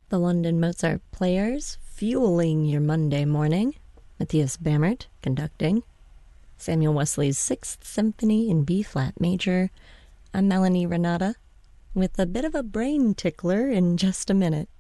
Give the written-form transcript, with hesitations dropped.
The London Mozart Players, fueling your Monday morning. Matthias Bammert, conducting. Samuel Wesley's Sixth Symphony in B-flat major. I'm Melanie Renata, with a bit of a brain tickler in just a minute.